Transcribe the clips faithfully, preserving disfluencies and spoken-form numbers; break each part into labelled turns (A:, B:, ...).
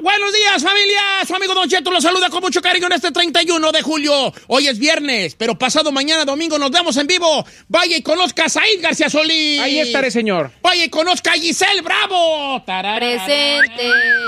A: Buenos días, familia. Su amigo Don Cheto los saluda con mucho cariño en este treinta y uno de julio. Hoy es viernes, pero pasado mañana domingo nos vemos en vivo. Vaya y conozca a Said García Solís.
B: Ahí estaré, señor.
A: Vaya y conozca a Giselle Bravo. Tararara.
C: Presente.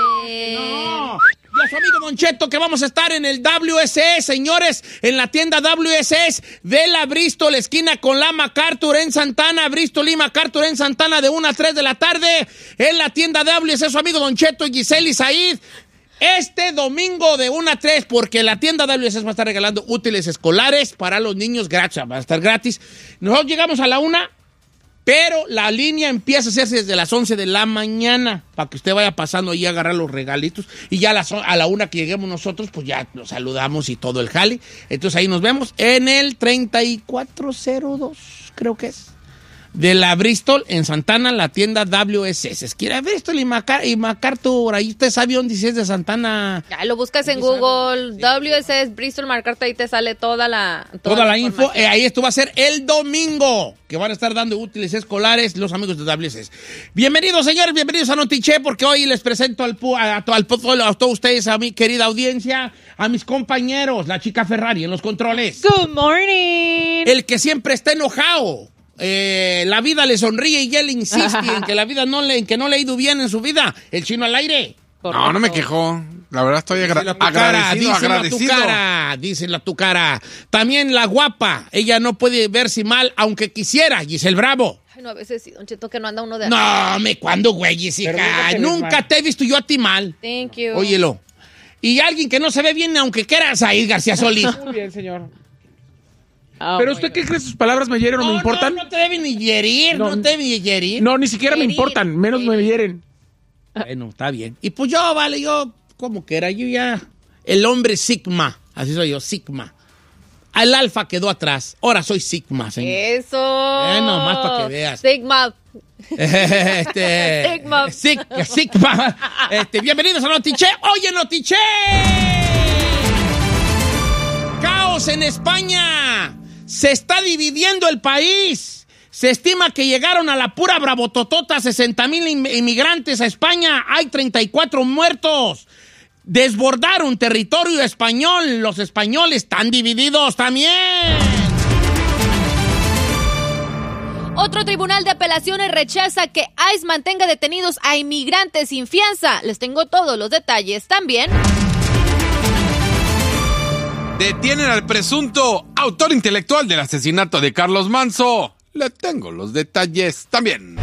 A: No. Y a su amigo Don Cheto, que vamos a estar en el W S E, señores, en la tienda W S E de la Bristol, esquina con la MacArthur en Santana, Bristol y MacArthur en Santana, de una a tres de la tarde, en la tienda W S E, su amigo Don Cheto, Giselle y Said. Este domingo de una a tres, porque la tienda W S E va a estar regalando útiles escolares para los niños gratis, va a estar gratis. Nosotros llegamos a la una, pero la línea empieza a hacerse desde las once de la mañana, para que usted vaya pasando y agarrar los regalitos. Y ya a, las, a la una que lleguemos nosotros, pues ya nos saludamos y todo el jali. Entonces ahí nos vemos en el treinta y cuatro cero dos, creo que es, de la Bristol, en Santana, la tienda W S E. Esquina Bristol y, Macar y MacArthur. Ahí usted sabe dónde dice es de Santana.
C: Ya lo buscas en Google, sí. W S E, Bristol, MacArthur, ahí te sale toda la
A: Toda, toda la, la info. Eh, ahí esto va a ser el domingo, que van a estar dando útiles escolares los amigos de W S E. Bienvenidos, señores, bienvenidos a Notiche, porque hoy les presento al, a, a, a, a todos ustedes, a mi querida audiencia, a mis compañeros, la chica Ferrari en los controles.
D: Good morning.
A: El que siempre está enojado. Eh, la vida le sonríe y él insiste en que la vida no le, en que no le ha ido bien en su vida. El chino al aire.
E: Correcto. No, no me quejó. La verdad estoy agra
A: díselo
E: agradecido,
A: cara,
E: agradecido.
A: Díselo a tu cara, díselo a tu cara. También la guapa. Ella no puede verse mal, aunque quisiera. Giselle Bravo.
C: Ay, no, a veces sí, Don Cheto, que no anda uno de...
A: No, me, ¿cuándo, güey, Jessica? Nunca te he visto yo a ti mal.
C: Thank you.
A: Óyelo. Y alguien que no se ve bien, aunque quiera, Said García Solís.
B: Muy bien, señor.
D: Oh,
B: ¿Pero usted qué cree? ¿Sus palabras me hieren o
A: no,
B: me importan?
A: No, no te deben ni herir, no, no te deben ni herir.
B: No, ni siquiera
C: Herir,
B: me importan, menos
C: herir.
B: me hieren.
A: Bueno, está bien. Y pues yo, vale, yo, como que era, yo ya... El hombre Sigma, así soy yo, Sigma. El alfa quedó atrás, ahora soy Sigma, señor.
C: Eso.
A: Eh, nomás para que veas.
C: Sigma.
A: este,
C: Sigma.
A: Sig, Sigma. Este, bienvenidos a Notiche. Oye, Notiche. Caos en España. Se está dividiendo el país. Se estima que llegaron a la pura bravototota sesenta mil inmigrantes a España. Hay treinta y cuatro muertos. Desbordaron territorio español. Los españoles están divididos también.
C: Otro tribunal de apelaciones rechaza que I C E mantenga detenidos a inmigrantes sin fianza. Les tengo todos los detalles también.
E: Detienen al presunto autor intelectual del asesinato de Carlos Manzo. Le tengo los detalles también.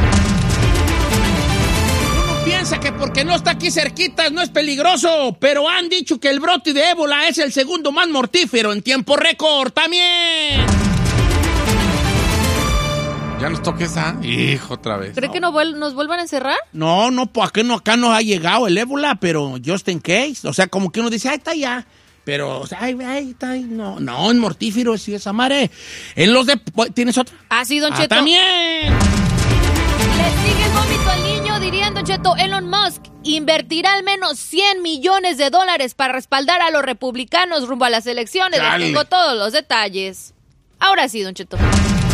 A: Uno piensa que porque no está aquí cerquita no es peligroso, pero han dicho que el brote de ébola es el segundo más mortífero en tiempo récord también.
E: Ya nos toca esa. Hijo, otra vez.
C: ¿Cree
A: No.
C: que no vuel nos vuelvan a encerrar?
A: No, no, pues acá no, acá no ha llegado el ébola, pero just in case. O sea, como que uno dice, ahí está ya. Pero, o sea, ay, ay, está ahí. No, no, es mortífero, sí, esa madre. En los de... ¿Tienes otra?
C: Ah, sí, Don
A: Ah,
C: Cheto.
A: también.
C: Le sigue el vómito al niño, dirían, Don Cheto. Elon Musk invertirá al menos cien millones de dólares para respaldar a los republicanos rumbo a las elecciones. Les
E: Dale.
C: tengo todos los detalles. Ahora sí, Don Cheto.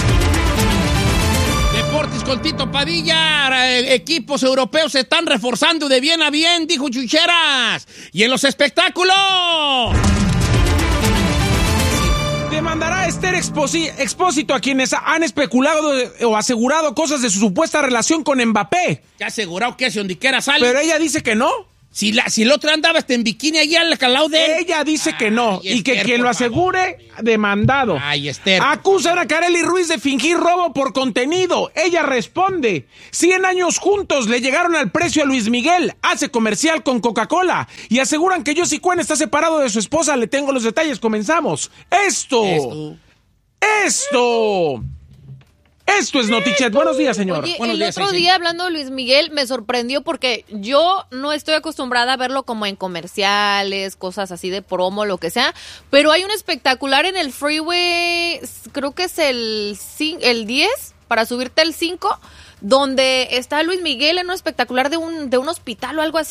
A: Deportes con Tito Padilla. Eh, equipos europeos se están reforzando de bien a bien, dijo Chucheras. Y en los espectáculos...
B: Demandará a Esther Exposi- Expósito a quienes han especulado de- o asegurado cosas de su supuesta relación con Mbappé.
A: ¿Te ha asegurado que si donde quiera sale?
B: Pero ella dice que no.
A: Si, la, si el otro andaba hasta en bikini allá al calao de él.
B: Ella dice que no.
A: Ay,
B: Y que
A: Esther,
B: quien
A: por
B: lo asegure, demandado.
A: Ay, Esther.
B: Acusan a Karely Ruiz de fingir robo por contenido. Ella responde. Cien años juntos le llegaron al precio a Luis Miguel. Hace comercial con Coca-Cola. Y aseguran que Yossi Cuen está separado de su esposa. Le tengo los detalles. Comenzamos. Esto.
A: Esto.
B: Esto. Esto es Notichet. Buenos días, señor.
C: Oye,
A: Buenos
C: el
A: días,
C: otro
A: sí, sí.
C: día hablando de Luis Miguel me sorprendió porque yo no estoy acostumbrada a verlo como en comerciales, cosas así de promo, lo que sea, pero hay un espectacular en el freeway, creo que es el, cin- el diez, para subirte el cinco, donde está Luis Miguel en un espectacular de un, de un hospital o algo así.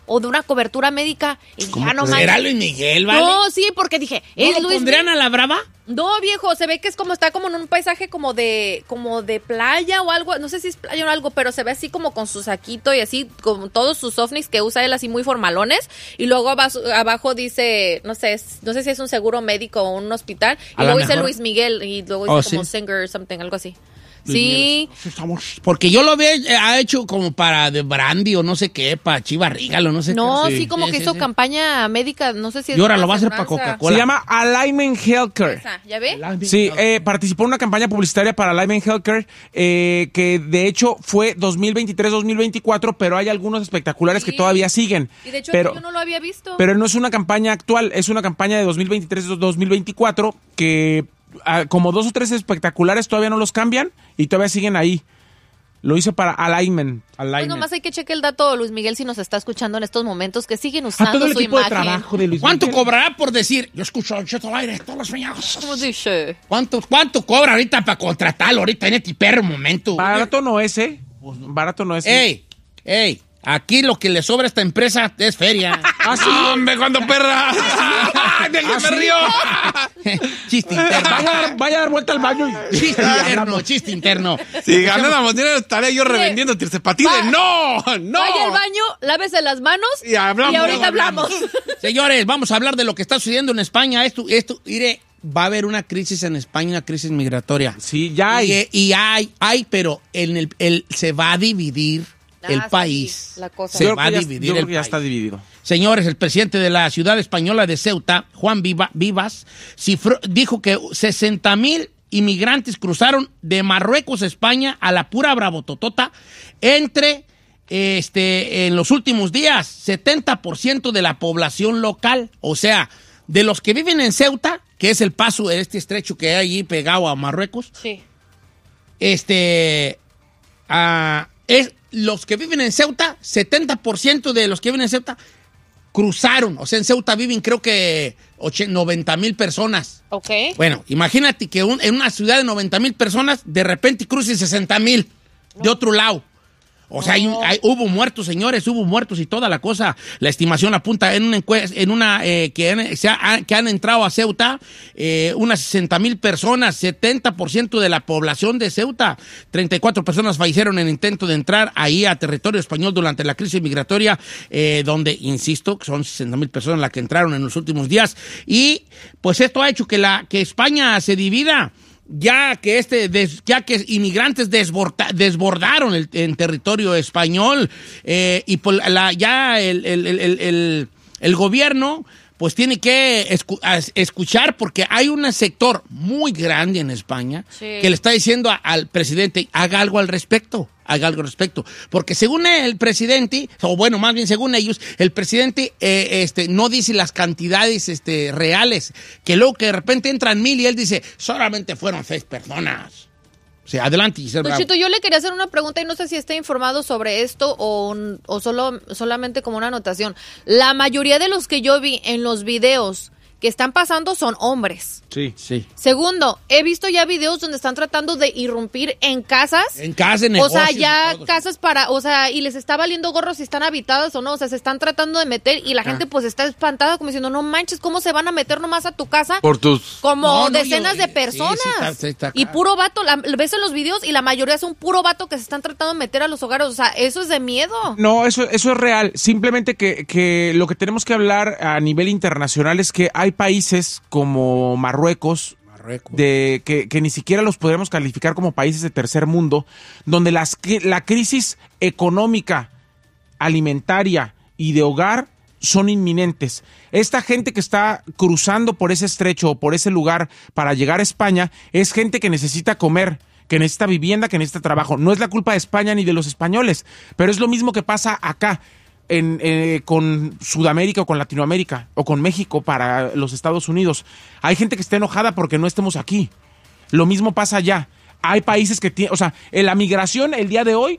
C: o de una cobertura médica. Y ya no más.
A: ¿Era Luis Miguel, vale?
C: No, sí, porque dije,
A: ¿No
C: ¿es
A: lo
C: Luis
A: pondrían
C: Miguel?
A: a la brava?
C: No, viejo, se ve que es como, está como en un paisaje como de, como de playa o algo, no sé si es playa o algo, pero se ve así como con su saquito y así, con todos sus ovnis que usa él así muy formalones, y luego abajo, abajo dice, no sé, es- no sé si es un seguro médico o un hospital, y
A: A
C: luego
A: lo
C: dice
A: mejor.
C: Luis Miguel, y luego dice
A: Oh,
C: como
A: sí.
C: singer something, algo así.
A: Luis
C: Sí,
A: Miguel. Porque yo lo veo, eh, ha hecho como para de brandy o no sé qué, para Chivas Regal o no sé
C: no,
A: qué.
C: sí, como
A: Sí,
C: que
A: sí,
C: hizo
A: sí.
C: campaña médica, no sé si es
A: Y ahora
C: una
A: lo va a hacer para
C: aseguranza.
A: Coca-Cola.
B: Se llama Alignment Healthcare.
C: Esa, ¿ya ve?
B: Sí, eh, participó en una campaña publicitaria para Alignment Healthcare, eh, que de hecho fue dos mil veintitrés dos mil veinticuatro, pero hay algunos espectaculares
C: Sí.
B: que todavía siguen.
C: Y de hecho
B: pero,
C: yo no lo había visto.
B: pero no es una campaña actual, es una campaña de dos mil veintitrés dos mil veinticuatro que ah, como dos o tres espectaculares todavía no los cambian y todavía siguen ahí. Lo hizo para Alignment.
C: Pues
B: Alignment.
C: nomás hay que cheque el dato, Luis Miguel, si nos está escuchando en estos momentos, que siguen
B: A
C: usando
B: todo el
C: su
B: equipo de
C: imagen.
B: trabajo de Luis
A: ¿Cuánto
B: Miguel.
A: cobrará por decir, yo escucho Don Cheto al aire todos los mañanas?
C: ¿Cómo dice?
A: ¿Cuánto, ¿Cuánto cobra ahorita para contratarlo ahorita en este perro momento?
B: Barato no es, ¿eh? Barato no es.
A: Ey, ey, aquí lo que le sobra a esta empresa es feria.
B: ¿Ah, sí?
E: ¡No, hombre, cuando perra! ¡De que me río!
A: Chiste interno.
B: Vaya, a dar- vaya a dar vuelta al baño y...
A: Chiste interno, chiste interno.
E: Si ganáramos dinero, estaría yo revendiendo tircepatines.
C: Va-
E: ¡No! ¡No!
C: Vaya al baño, lávese las manos
E: Y hablamos,
C: ahorita
E: luego
C: hablamos.
A: Señores, vamos a hablar de lo que está sucediendo en España. Esto, esto, mire, va a haber una crisis en España, una crisis migratoria.
B: Sí, ya hay.
A: Y, eh, y hay, hay, pero en el, el- se va a dividir
C: Ah,
A: el
C: sí,
A: país.
C: la cosa.
A: Se
B: Yo creo
A: va a
B: que ya-
A: dividir
B: yo creo
A: el
B: que ya
A: país.
B: está dividido.
A: Señores, el presidente de la ciudad española de Ceuta, Juan Viva- Vivas, cifró- dijo que sesenta mil inmigrantes cruzaron de Marruecos a España a la pura bravototota entre, este, en los últimos días, setenta por ciento de la población local. O sea, de los que viven en Ceuta, que es el paso de este estrecho que hay allí pegado a Marruecos,
C: Sí.
A: este, ah, es, los que viven en Ceuta, setenta por ciento de los que viven en Ceuta cruzaron. O sea, en Ceuta viven creo que noventa mil personas.
C: Ok.
A: Bueno, imagínate que un- en una ciudad de noventa mil personas, de repente crucen sesenta mil de otro lado. O sea, hay un- hay- hubo muertos, señores, hubo muertos y toda la cosa. La estimación apunta en una encuesta, en una eh, que, han, se ha- que han entrado a Ceuta, eh, unas sesenta mil personas, setenta por ciento de la población de Ceuta. treinta y cuatro personas fallecieron en el intento de entrar ahí a territorio español durante la crisis migratoria, eh, donde, insisto, son sesenta mil personas las que entraron en los últimos días. Y pues esto ha hecho que, la, que España se divida. Ya que este, des- ya que inmigrantes desborda- desbordaron el en territorio español, eh, y por la, ya el, el, el, el, el- el gobierno pues tiene que escu- as- escuchar, porque hay un sector muy grande en España
C: Sí.
A: que le está diciendo a- al presidente, haga algo al respecto, haga algo al respecto. Porque según el presidente, o bueno, más bien según ellos, el presidente eh, este, no dice las cantidades este, reales, que luego que de repente entran mil y él dice, solamente fueron seis personas. O sea, adelante, Giselle
C: Don
A: Bravo.
C: Chito, yo le quería hacer una pregunta y no sé si está informado sobre esto o, o solo, solamente como una anotación. La mayoría de los que yo vi en los videos que están pasando son hombres.
B: Sí.
A: Sí.
C: Segundo, he visto ya videos donde están tratando de irrumpir en casas.
A: En casa, en
C: O sea,
A: negocios y
C: ya
A: todo.
C: casas para, o sea, y les está valiendo gorro si están habitadas o no, o sea, se están tratando de meter y la gente pues está espantada como diciendo, no manches, ¿cómo se van a meter nomás a tu casa?
E: Por tus...
C: Como
A: No, no,
C: decenas
A: yo-
C: de
A: sí,
C: personas.
A: sí, está- sí, está
C: y
A: acá.
C: puro vato, la, ves en los videos y la mayoría son puro vato que se están tratando de meter a los hogares, o sea, eso es de miedo.
B: No, eso, eso es real. Simplemente que, que lo que tenemos que hablar a nivel internacional es que hay países como Marruecos,
A: Marruecos.
B: de que, que ni siquiera los podremos calificar como países de tercer mundo, donde las, que- la crisis económica, alimentaria y de hogar son inminentes. Esta gente que está cruzando por ese estrecho o por ese lugar para llegar a España es gente que necesita comer, que necesita vivienda, que necesita trabajo. No es la culpa de España ni de los españoles, pero es lo mismo que pasa acá. En, eh, con Sudamérica o con Latinoamérica o con México para los Estados Unidos. Hay gente que está enojada porque no estemos aquí. Lo mismo pasa allá. Hay países que tienen, o sea, en la migración el día de hoy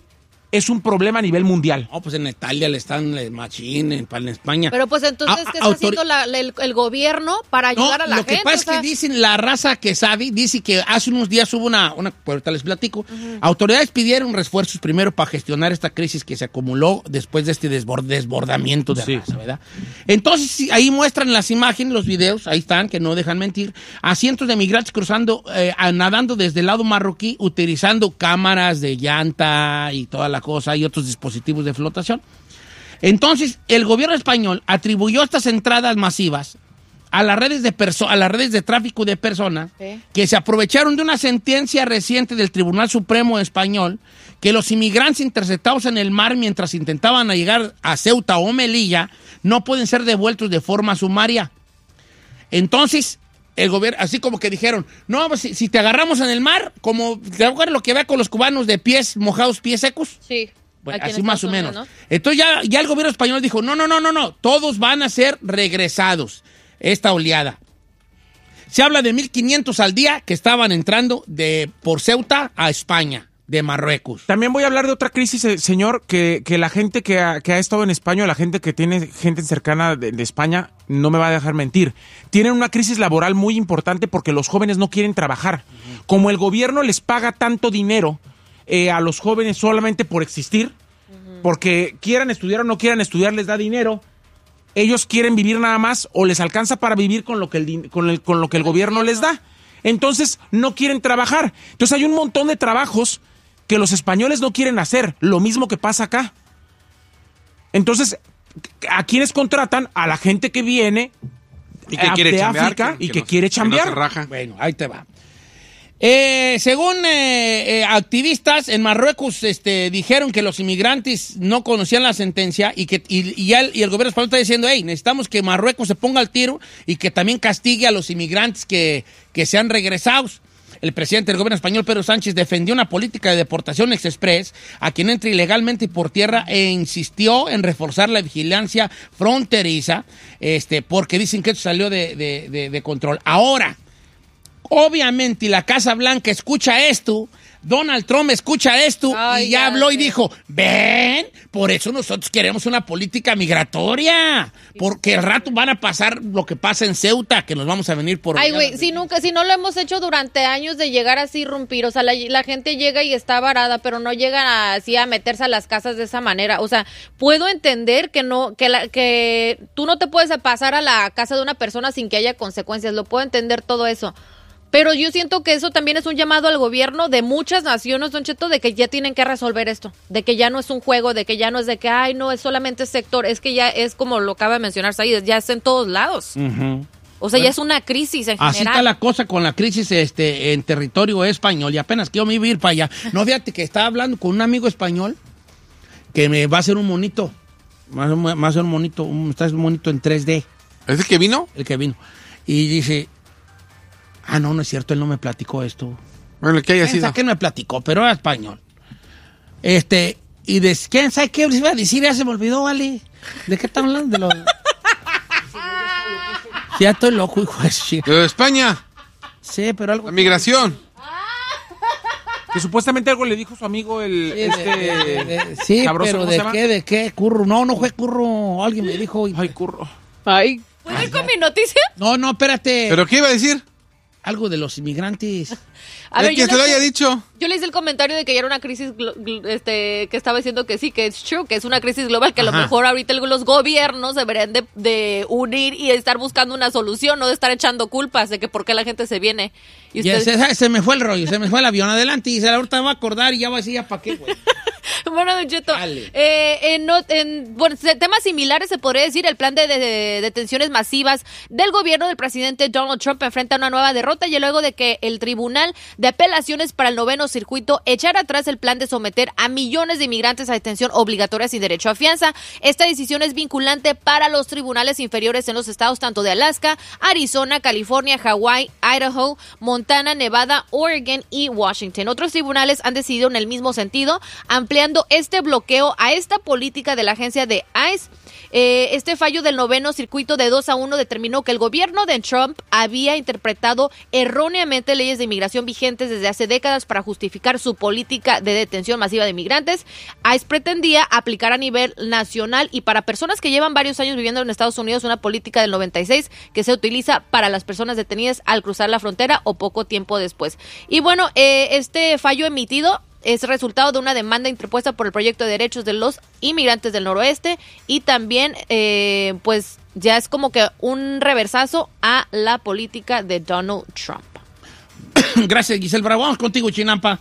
B: es un problema a nivel mundial.
A: No, pues en Italia le están eh, machín, en, en España.
C: Pero pues entonces,
A: A-
C: ¿qué
A: a-
C: está
A: autori-
C: haciendo la- la- el, el gobierno para
A: No,
C: ayudar a la
A: lo
C: gente?
A: que pasa es
C: O sea,
A: que dicen la raza que sabe, dice que hace unos días hubo una, una pues ahorita les platico, autoridades pidieron refuerzos primero para gestionar esta crisis que se acumuló después de este desbord- desbordamiento de
B: Sí.
A: raza, ¿verdad? Entonces, sí, ahí muestran las imágenes, los videos, ahí están, que no dejan mentir, a cientos de migrantes cruzando, eh, a- nadando desde el lado marroquí, utilizando cámaras de llanta y toda la cosa y otros dispositivos de flotación. Entonces, el gobierno español atribuyó estas entradas masivas a las redes de perso- a las redes de tráfico de personas
C: Sí.
A: que se aprovecharon de una sentencia reciente del Tribunal Supremo Español que los inmigrantes interceptados en el mar mientras intentaban llegar a Ceuta o Melilla no pueden ser devueltos de forma sumaria. Entonces, el gobierno, así como que dijeron, no, pues, si, si te agarramos en el mar, como ¿te acuerdas lo que ve con los cubanos de pies mojados, pies secos?
C: Sí.
A: Bueno,
C: aquí en
A: así más o
C: Estados
A: menos.
C: Unidos, ¿no?
A: Entonces ya, ya el gobierno español dijo, no, no, no, no, no, todos van a ser regresados, esta oleada. Se habla de mil quinientos al día que estaban entrando de por Ceuta a España, de Marruecos.
B: También voy a hablar de otra crisis, eh, señor, que, que la gente que ha, que ha estado en España, la gente que tiene gente cercana de, de España, no me va a dejar mentir. Tienen una crisis laboral muy importante porque los jóvenes no quieren trabajar. Como el gobierno les paga tanto dinero eh, a los jóvenes solamente por existir, porque quieran estudiar o no quieran estudiar, les da dinero. Ellos quieren vivir nada más o les alcanza para vivir con lo que el, din- con el, con lo que el gobierno les da. Entonces, no quieren trabajar. Entonces, hay un montón de trabajos que los españoles no quieren hacer. Lo mismo que pasa acá. Entonces, ¿a quiénes contratan? A la gente que viene
E: Y que
B: eh,
E: quiere
B: de
E: chambear.
B: África y que
E: no-
B: quiere
E: que no se
B: chambear.
E: raja.
A: Bueno, ahí te va. Eh, según eh, eh, activistas en Marruecos, este, dijeron que los inmigrantes no conocían la sentencia y que y, y ya el, y el gobierno español está diciendo, hey, necesitamos que Marruecos se ponga al tiro y que también castigue a los inmigrantes que, que sean regresados. El presidente del gobierno español, Pedro Sánchez, defendió una política de deportación express a quien entre ilegalmente por tierra e insistió en reforzar la vigilancia fronteriza, este, porque dicen que esto salió de, de, de, de control. Ahora, obviamente, y la Casa Blanca escucha esto, Donald Trump escucha esto
C: Ay,
A: y ya
C: ya
A: habló y
C: sé.
A: dijo, ven, por eso nosotros queremos una política migratoria, porque al rato van a pasar lo que pasa en Ceuta, que nos vamos a venir por...
C: Ay, güey, si nunca, si no lo hemos hecho durante años de llegar así irrumpir, o sea, la, la gente llega y está varada, pero no llega así a meterse a las casas de esa manera. O sea, puedo entender que no, que la, que tú no te puedes pasar a la casa de una persona sin que haya consecuencias. Lo puedo entender todo eso. Pero yo siento que eso también es un llamado al gobierno de muchas naciones, Don Cheto, de que ya tienen que resolver esto, de que ya no es un juego, de que ya no es de que, ay, no, es solamente sector, es que ya es como lo acaba de mencionar Said, ya es en todos lados.
A: Ujú.
C: O sea, ya es una crisis en
A: Así
C: general.
A: está la cosa con la crisis este, en territorio español y apenas que yo me iba a ir para allá. No, fíjate que estaba hablando con un amigo español que me va a hacer un monito, va a va a hacer un monito, un, está un monito en tres D,
E: ¿Es el que vino?
A: el que vino. Y dice... Ah, no, no es cierto, él no me platicó esto.
E: Bueno, el que haya
A: ¿Quién
E: sido.
A: sabe qué me platicó? Pero era español. Este, y de, ¿quién sabe qué les iba a decir? Ya se me olvidó, ¿vale? ¿De qué están hablando? De lo... Sí, ya estoy loco, hijo de su chica.
E: Pero de España,
A: Sí, pero algo...
E: la migración.
B: Que supuestamente algo le dijo su amigo el...
A: Sí,
B: este,
A: de- de- de- sí,
B: sabroso,
A: pero
B: ¿cómo
A: ¿de
B: se llama?
A: qué? ¿De qué? Curro. No, no fue curro. Alguien me dijo...
B: Ay, curro.
D: Ay,
C: ¿Puedo ir con mi noticia?
A: No, no, espérate.
E: ¿Pero qué iba a decir?
A: Algo de los inmigrantes.
C: A
E: El
C: ver,
E: que
C: yo
E: se lo
C: les-
E: haya dicho.
C: Yo le hice el comentario de que ya era una crisis, glo- gl- este, que estaba diciendo que sí, que es true, que es una crisis global, que a lo
A: Ajá.
C: mejor ahorita el- los gobiernos deberían de, de unir y estar buscando una solución, no de estar echando culpas de que por qué la gente se viene. Y
A: Ya,
C: ustedes-
A: se, se me fue el rollo, se me fue el avión. Adelante, y se ahorita me va a acordar y ya va a decir ya para qué, güey.
C: Bueno, Don Cheto,
A: Dale.
C: eh, en, no- en bueno, se- temas similares se podría decir, el plan de, de- de detenciones masivas del gobierno del presidente Donald Trump enfrenta una nueva derrota y luego de que el Tribunal de Apelaciones para el Noveno Circuito echara atrás el plan de someter a millones de inmigrantes a detención obligatoria sin derecho a fianza. Esta decisión es vinculante para los tribunales inferiores en los estados tanto de Alaska, Arizona, California, Hawái, Idaho, Montana, Nevada, Oregon y Washington. Otros tribunales han decidido en el mismo sentido, ampliando este bloqueo a esta política de la agencia de I C E. Eh, este fallo del noveno circuito de dos a uno determinó que el gobierno de Trump había interpretado erróneamente leyes de inmigración vigentes desde hace décadas para justificar justificar su política de detención masiva de migrantes. ICE pretendía aplicar a nivel nacional y para personas que llevan varios años viviendo en Estados Unidos una política del noventa y seis que se utiliza para las personas detenidas al cruzar la frontera o poco tiempo después. Y bueno, eh, este fallo emitido es resultado de una demanda interpuesta por el Proyecto de Derechos de los Inmigrantes del Noroeste y también, eh, pues, ya es como que un reversazo a la política de Donald Trump.
A: Gracias, Giselle Bravo. Vamos contigo, Chinampa.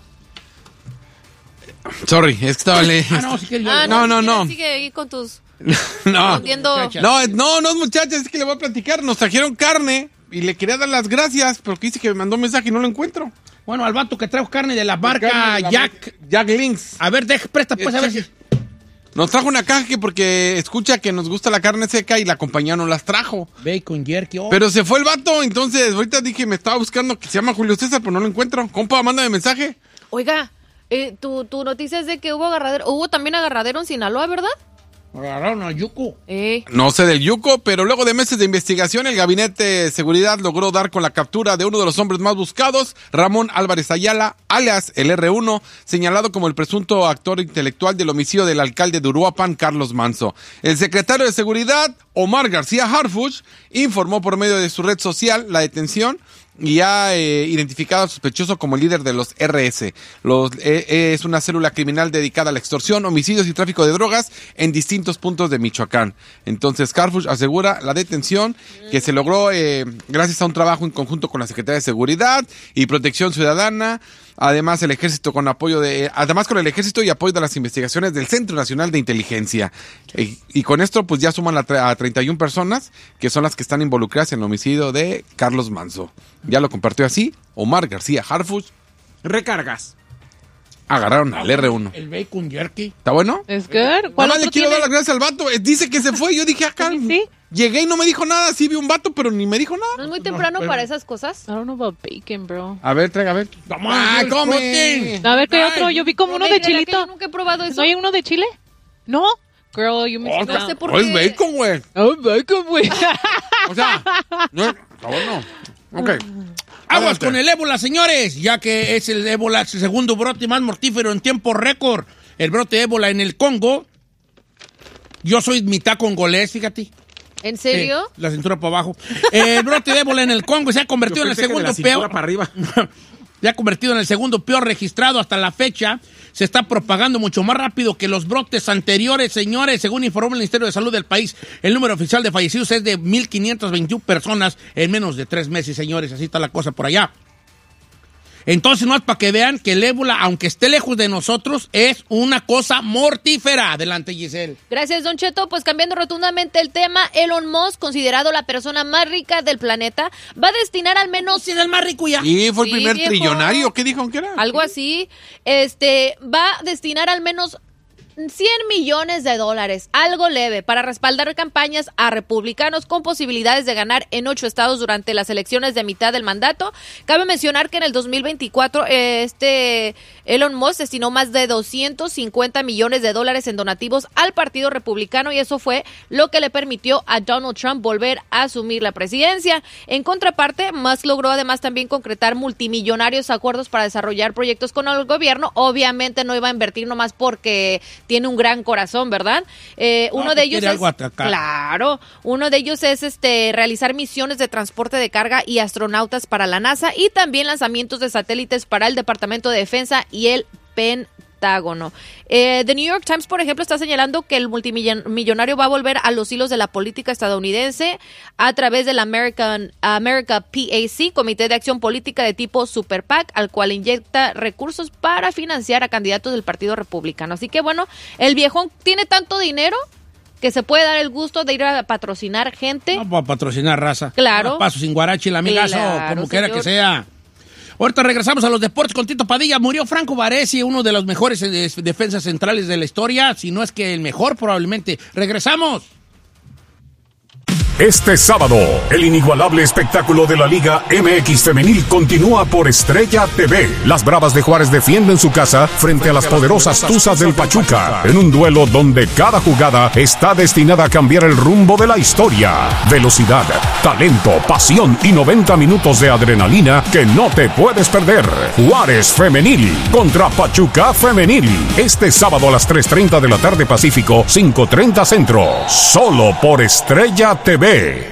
E: Sorry, es que estaba le...
A: Ah, no, si quieres yo-
C: Ah,
E: No, no,
C: sigue-
E: no.
C: Sigue ahí con tus...
E: No,
C: Respondiendo-
A: Muchachas.
E: no, no, no, muchachas, es que le voy a platicar. Nos trajeron carne y le quería dar las gracias porque dice que me mandó un mensaje y no lo encuentro.
A: Bueno, al vato que trajo carne de la marca
E: Carne de la
A: Jack.
E: marca Jack Links.
A: A ver, deja, presta pues a ver si...
E: Nos trajo una caja que porque escucha que nos gusta la carne seca y la compañía nos las trajo.
A: Bacon jerky. Oh.
E: Pero se fue el vato, entonces ahorita dije, me estaba buscando que se llama Julio César, pero no lo encuentro. Compa, mándame mensaje.
C: Oiga, eh, tu, tu noticia es de que hubo agarradero, hubo también agarradero en Sinaloa, ¿verdad?
A: Agarraron a Yuko.
C: Eh.
E: No sé del Yuco, pero luego de meses de investigación, el Gabinete de Seguridad logró dar con la captura de uno de los hombres más buscados, Ramón Álvarez Ayala, alias el erre uno, señalado como el presunto actor intelectual del homicidio del alcalde de Uruapan, Carlos Manzo. El secretario de Seguridad, Omar García Harfuch, informó por medio de su red social la detención y ha eh, identificado al sospechoso como el líder de los erre ese. Los, eh, es una célula criminal dedicada a la extorsión, homicidios y tráfico de drogas en distintos puntos de Michoacán. Entonces, Carfuch asegura la detención que se logró eh, gracias a un trabajo en conjunto con la Secretaría de Seguridad y Protección Ciudadana. Además, el ejército con apoyo de, además con el ejército y apoyo de las investigaciones del Centro Nacional de Inteligencia. Y, y con esto, pues ya suman a, a treinta y una personas que son las que están involucradas en el homicidio de Carlos Manzo. Ya lo compartió así Omar García Harfuch.
B: Recargas.
E: Agarraron al erre uno.
A: El bacon jerky.
E: ¿Está bueno?
D: ¿Es good? ¿Cuál
E: Nada más
D: otro
E: le quiero
D: tiene?
E: dar las gracias al vato. Eh, Dice que se fue. Yo dije acá.
D: Sí.
E: Llegué y no me dijo nada. Sí vi un vato, pero ni me dijo
C: ¿No
E: nada.
C: es muy temprano
A: pero-
C: para esas cosas?
D: I don't know about bacon, bro.
E: A ver, traiga, a ver.
A: Vamos,
E: ¡Ah,
A: Dios,
E: come!
A: protein.
D: A ver, ¿qué
A: Ay,
D: otro? Yo vi como uno
C: Me
D: de
C: dirá que
D: chilito.
C: Yo nunca he probado eso.
D: ¿No hay uno de chile? ¿No? Girl, you missed
E: Oh,
C: No sé
D: out.
C: por
E: oh, es
C: qué.
E: bacon, güey.
D: Oh, bacon, güey.
E: O sea, no es... Está bueno. Ok.
A: Aguas
E: Adelante.
A: con el ébola, señores, ya que es el ébola, el segundo brote más mortífero en tiempo récord. El brote de ébola en el Congo. Yo soy mitad congolés, fíjate.
C: ¿En serio?
A: Eh, la cintura para abajo. El brote de ébola en el Congo se ha convertido en el
B: Yo pensé que de
A: segundo
B: la cintura
A: peor.
B: para arriba.
A: Se ha convertido en el segundo peor registrado hasta la fecha. Se está propagando mucho más rápido que los brotes anteriores, señores. Según informó el Ministerio de Salud del país, el número oficial de fallecidos es de mil quinientas veintiuna personas en menos de tres meses, señores. Así está la cosa por allá. Entonces, no es para que vean que el ébola, aunque esté lejos de nosotros, es una cosa mortífera. Adelante, Giselle.
C: Gracias, Don Cheto. Pues cambiando rotundamente el tema, Elon Musk, considerado la persona más rica del planeta, va a destinar al menos...
A: ¿Quién es el más rico ya?
E: Y fue el
C: Sí,
E: primer
C: viejo.
E: trillonario. ¿Qué dijo que era?
C: Algo así. Este, va a destinar al menos cien millones de dólares, algo leve, para respaldar campañas a republicanos con posibilidades de ganar en ocho estados durante las elecciones de mitad del mandato. Cabe mencionar que en el dos mil veinticuatro eh, este Elon Musk destinó más de doscientos cincuenta millones de dólares en donativos al Partido Republicano y eso fue lo que le permitió a Donald Trump volver a asumir la presidencia. En contraparte, Musk logró además también concretar multimillonarios acuerdos para desarrollar proyectos con el gobierno. Obviamente no iba a invertir nomás porque tiene un gran corazón, ¿verdad? Eh,
A: No,
C: uno
A: pues
C: de ellos
A: quiere
C: es,
A: algo acá.
C: claro, uno de ellos es este realizar misiones de transporte de carga y astronautas para la NASA y también lanzamientos de satélites para el Departamento de Defensa y el Pentágono. Eh, The New York Times, por ejemplo, está señalando que el multimillonario va a volver a los hilos de la política estadounidense a través del American America P A C, Comité de Acción Política de tipo Super PAC, al cual inyecta recursos para financiar a candidatos del Partido Republicano. Así que bueno, el viejón tiene tanto dinero que se puede dar el gusto de ir a patrocinar gente.
A: No, para patrocinar raza.
C: Claro.
A: No, paso sin guarachi, la amigazo,
C: Claro,
A: como quiera
C: señor.
A: que sea. Ahorita regresamos a los deportes con Tito Padilla. Murió Franco Baresi, uno de los mejores eh, defensas centrales de la historia, si no es que el mejor probablemente. Regresamos.
F: Este sábado, el inigualable espectáculo de la Liga M X Femenil continúa por Estrella T V. Las Bravas de Juárez defienden su casa frente a las poderosas Tuzas del Pachuca, en un duelo donde cada jugada está destinada a cambiar el rumbo de la historia. Velocidad, talento, pasión y noventa minutos de adrenalina que no te puedes perder. Juárez Femenil contra Pachuca Femenil. Este sábado a las tres treinta de la tarde Pacífico, cinco treinta Centro. Solo por Estrella T V.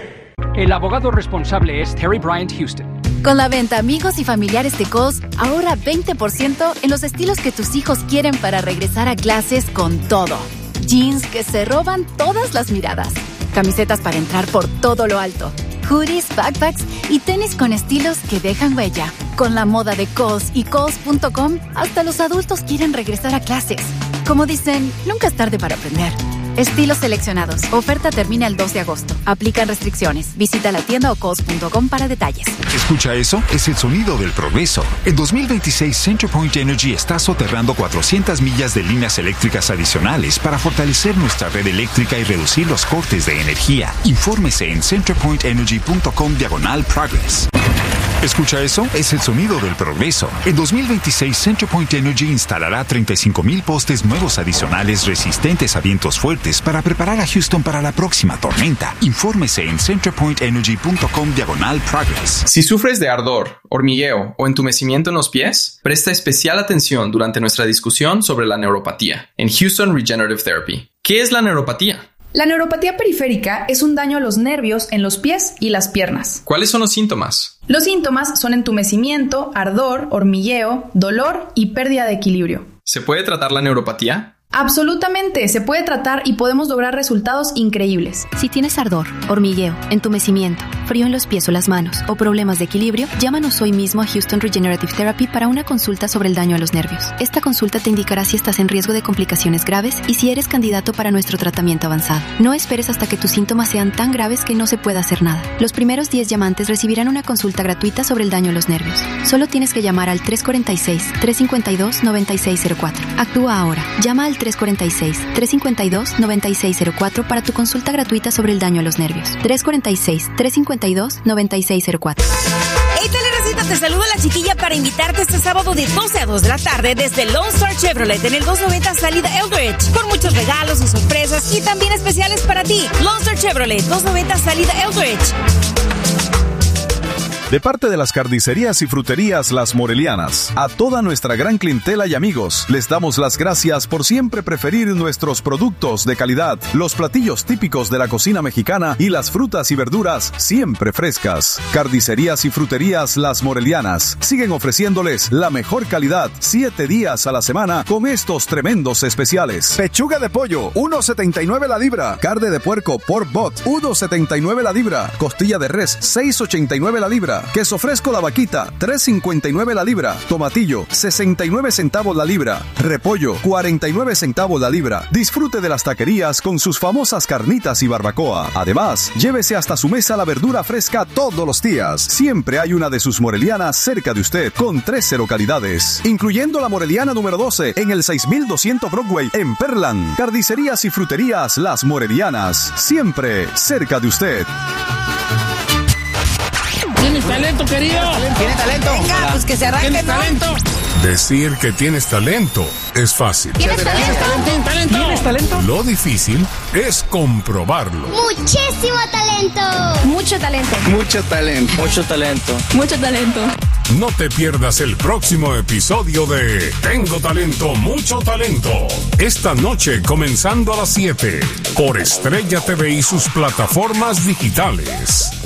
G: El abogado responsable es Terry Bryant Houston.
H: Con la venta Amigos y Familiares de Kohl's, ahorra veinte por ciento en los estilos que tus hijos quieren para regresar a clases con todo. Jeans que se roban todas las miradas. Camisetas para entrar por todo lo alto. Hoodies, backpacks y tenis con estilos que dejan huella. Con la moda de Kohl's y Kohl's punto com, hasta los adultos quieren regresar a clases. Como dicen, nunca es tarde para aprender. Estilos seleccionados. Oferta termina el dos de agosto. Aplican restricciones. Visita la tienda o kohls punto com para detalles.
I: ¿Escucha eso? Es el sonido del progreso. En dos mil veintiséis, CenterPoint Energy está soterrando cuatrocientas millas de líneas eléctricas adicionales para fortalecer nuestra red eléctrica y reducir los cortes de energía. Infórmese en centerpoint energy punto com diagonal progress. ¿Escucha eso? Es el sonido del progreso. En dos mil veintiséis, CenterPoint Energy instalará treinta y cinco mil postes nuevos adicionales resistentes a vientos fuertes para preparar a Houston para la próxima tormenta. Infórmese en centerpoint energy punto com diagonal progress.
J: Si sufres de ardor, hormigueo o entumecimiento en los pies, presta especial atención durante nuestra discusión sobre la neuropatía en Houston Regenerative Therapy. ¿Qué es la neuropatía?
K: La neuropatía periférica es un daño a los nervios en los pies y las piernas.
J: ¿Cuáles son los síntomas?
K: Los síntomas son entumecimiento, ardor, hormigueo, dolor y pérdida de equilibrio.
J: ¿Se puede tratar la neuropatía?
K: Absolutamente, se puede tratar y podemos lograr resultados increíbles.
H: Si tienes ardor, hormigueo, entumecimiento, frío en los pies o las manos o problemas de equilibrio, llámanos hoy mismo a Houston Regenerative Therapy para una consulta sobre el daño a los nervios. Esta consulta te indicará si estás en riesgo de complicaciones graves y si eres candidato para nuestro tratamiento avanzado. No esperes hasta que tus síntomas sean tan graves que no se pueda hacer nada. Los primeros diez llamantes recibirán una consulta gratuita sobre el daño a los nervios. Solo tienes que llamar al tres cuatro seis, tres cinco dos, nueve seis cero cuatro. Actúa ahora. Llama al tres cuatro seis, tres cinco dos, nueve seis cero cuatro para tu consulta gratuita sobre el daño a los nervios. tres cuatro seis, tres cinco dos, nueve seis cero cuatro.
L: Hey, Teleracita, te saluda la chiquilla para invitarte este sábado de doce a dos de la tarde desde Lone Star Chevrolet en el doscientos noventa Salida Eldridge, con muchos regalos y sorpresas y también especiales para ti. Lone Star Chevrolet, doscientos noventa Salida Eldridge.
M: De parte de las carnicerías y fruterías Las Morelianas, a toda nuestra gran clientela y amigos, les damos las gracias por siempre preferir nuestros productos de calidad, los platillos típicos de la cocina mexicana y las frutas y verduras siempre frescas. Carnicerías y fruterías Las Morelianas siguen ofreciéndoles la mejor calidad siete días a la semana con estos tremendos especiales. Pechuga de pollo, uno setenta y nueve la libra. Carne de puerco pork butt, uno setenta y nueve la libra. Costilla de res, seis ochenta y nueve la libra. Queso fresco La Vaquita, tres cincuenta y nueve la libra. Tomatillo, sesenta y nueve centavos la libra. Repollo, cuarenta y nueve centavos la libra. Disfrute de las taquerías con sus famosas carnitas y barbacoa. Además, llévese hasta su mesa la verdura fresca todos los días. Siempre hay una de sus morelianas cerca de usted con tres localidades, incluyendo la moreliana número doce en el seis mil doscientos Broadway en Pearland. Carnicerías y fruterías Las Morelianas, siempre cerca de usted.
A: ¿Tienes talento, querido?
L: ¿Tienes talento? Venga, pues que se arranque,
A: ¿Tienes
L: ¿no?
A: talento?
F: Decir que tienes talento es fácil.
L: ¿Tienes talento?
A: ¿Tienes talento?
B: ¿Tienes talento?
F: Lo difícil es comprobarlo.
N: Muchísimo talento.
K: Mucho talento.
O: Mucho talento. Mucho talento.
K: Mucho talento.
F: No te pierdas el próximo episodio de Tengo Talento, Mucho Talento. Esta noche comenzando a las siete por Estrella T V y sus plataformas digitales.